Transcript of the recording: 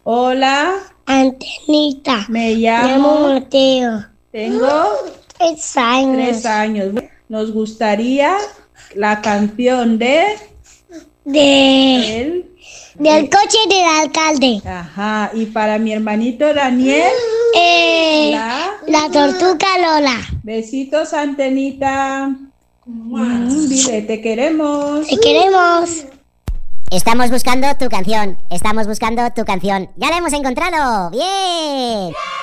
Hola, Antenita. me Me llamo, llamo Mateo. tengo 3 años. 3 años. Nos gustaría la canción de Del el, coche del alcalde. ajá, y para mi hermanito Daniel, La tortuga Lola. besitos, Antenita. Dile, te queremos. Te queremos. Estamos buscando tu canción. Estamos buscando tu canción. ¡Ya la hemos encontrado! ¡Bien!